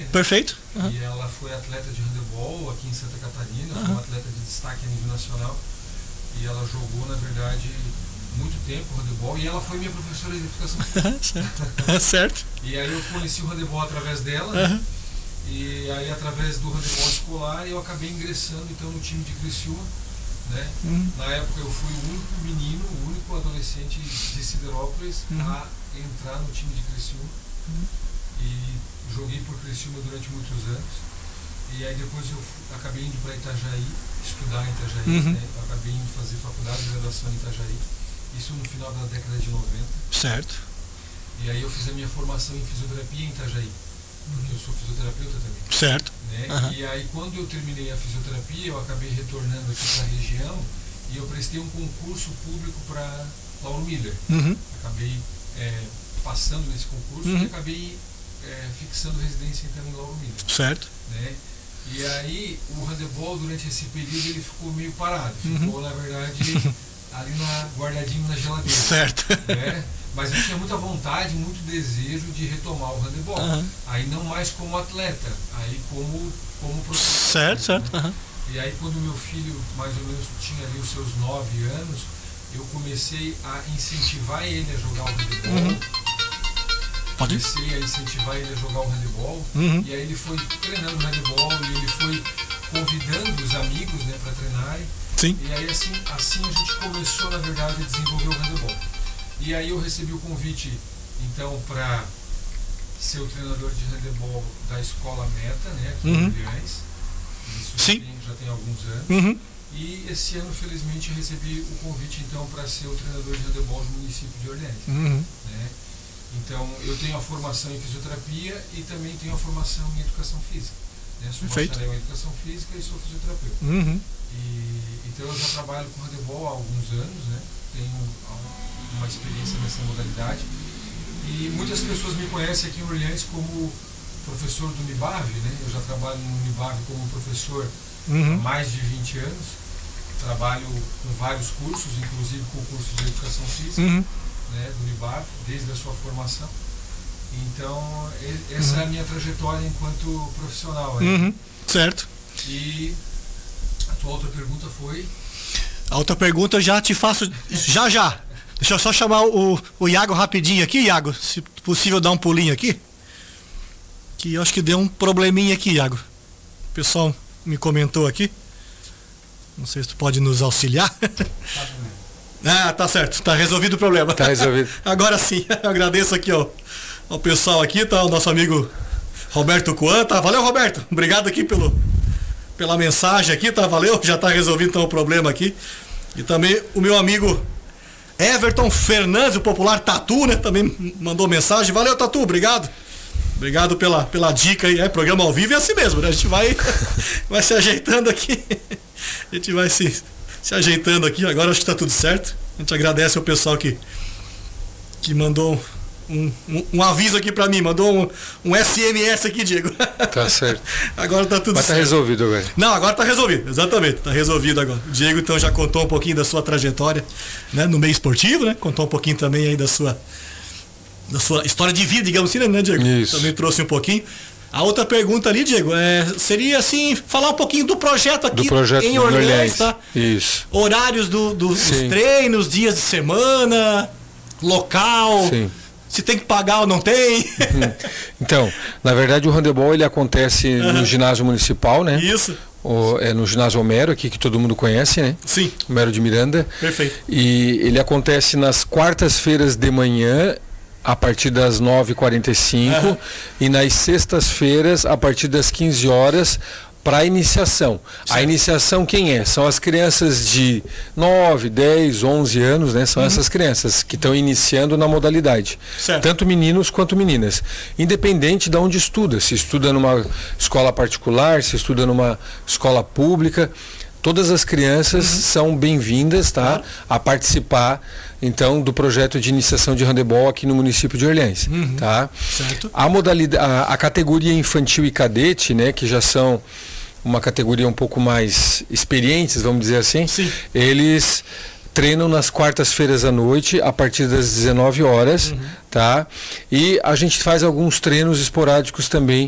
Perfeito. E ela foi atleta de handebol aqui em Santa Catarina, foi uma atleta de destaque a nível nacional. E ela jogou, na verdade, muito tempo handebol. E ela foi minha professora de educação física. Certo. E aí eu conheci o handebol através dela, né? Uhum. E aí através do handebol escolar eu acabei ingressando então no time de Criciúma, né? Na época eu fui o único menino, o único adolescente de Siderópolis a entrar no time de Criciúma. E joguei por Criciúma durante muitos anos. E aí depois eu acabei indo para Itajaí, estudar em Itajaí, né? Eu acabei indo fazer faculdade de graduação em Itajaí, isso no final da década de 90. Certo. E aí eu fiz a minha formação em fisioterapia em Itajaí, porque eu sou fisioterapeuta também. Certo. Né? E aí quando eu terminei a fisioterapia, eu acabei retornando aqui para a região e eu prestei um concurso público para Lauro Miller. Acabei passando nesse concurso e acabei fixando residência então em Lauro Miller. Certo. Né? E aí o handebol durante esse período ele ficou meio parado, ficou na verdade ali guardadinho na geladeira. Certo. Né? Mas eu tinha muita vontade, muito desejo de retomar o handebol. Aí não mais como atleta, aí como professor. Certo, certo. E aí quando meu filho mais ou menos tinha ali os seus 9 anos, eu comecei a incentivar ele a jogar o handebol. Comecei a incentivar ele a jogar o handebol. E aí ele foi treinando o handebol e ele foi convidando os amigos, né, para treinarem. Sim. E aí assim a gente começou na verdade a desenvolver o handebol. E aí eu recebi o convite então para ser o treinador de handebol da Escola Meta, né, aqui em Orleans. Isso já tem alguns anos. E esse ano felizmente eu recebi o convite então para ser o treinador de handebol do município de Orleans. Né? Então eu tenho a formação em fisioterapia e também tenho a formação em educação física. Né? Sou bacharel em educação física e sou fisioterapeuta. Então eu já trabalho com handebol há alguns anos, né? Tenho uma experiência nessa modalidade. E muitas pessoas me conhecem aqui em Orleans como professor do Unibav, né? Eu já trabalho no Unibav como professor há mais de 20 anos. Trabalho com vários cursos, inclusive com o curso de educação física, né, do Unibav, desde a sua formação. Então, essa é a minha trajetória enquanto profissional. Certo. E a tua outra pergunta foi? A outra pergunta eu já te faço já. Deixa eu só chamar o Iago rapidinho aqui, Iago. Se possível, dar um pulinho aqui. Que eu acho que deu um probleminha aqui, Iago. O pessoal me comentou aqui. Não sei se tu pode nos auxiliar. Tá certo. Tá resolvido o problema. Tá resolvido. Agora sim. Eu agradeço aqui ao pessoal aqui, tá? O nosso amigo Roberto Coan, tá? Valeu, Roberto. Obrigado aqui pela mensagem aqui, tá? Valeu. Já tá resolvido então o problema aqui. E também o meu amigo Everton Fernandes, o popular Tatu, né? Também mandou mensagem. Valeu, Tatu. Obrigado. Obrigado pela dica aí. Programa ao vivo é assim mesmo, né? A gente vai se ajeitando aqui. A gente vai se ajeitando aqui. Agora acho que tá tudo certo. A gente agradece ao pessoal que mandou um aviso aqui pra mim. Mandou um SMS aqui, Diego. Tá certo. Agora tá tudo certo. Mas tá resolvido agora. Não, agora tá resolvido. Exatamente. Tá resolvido agora. O Diego então já contou um pouquinho da sua trajetória, né, no meio esportivo, né? Contou um pouquinho também aí da sua história de vida, digamos assim, né, Diego? Isso. Também trouxe um pouquinho. A outra pergunta ali, Diego, seria assim, falar um pouquinho do projeto aqui em Orleans, tá? Isso. Horários dos treinos, dias de semana, local, se tem que pagar ou não tem. Então, na verdade o handebol ele acontece no ginásio municipal, né? Isso. No ginásio Homero, aqui que todo mundo conhece, né? Sim. Homero de Miranda. Perfeito. E ele acontece nas quartas-feiras de manhã, a partir das 9h45 e nas sextas-feiras a partir das 15 horas para a iniciação. Certo. A iniciação quem é? São as crianças de 9, 10, 11 anos, né? São essas crianças que estão iniciando na modalidade. Certo. Tanto meninos quanto meninas. Independente de onde estuda. Se estuda numa escola particular, se estuda numa escola pública. Todas as crianças são bem-vindas, tá, a participar, então, do projeto de iniciação de handebol aqui no município de Orleans, tá? Certo. A modalidade, a categoria infantil e cadete, né, que já são uma categoria um pouco mais experientes, vamos dizer assim, eles treinam nas quartas-feiras à noite, a partir das 19 horas, tá? E a gente faz alguns treinos esporádicos também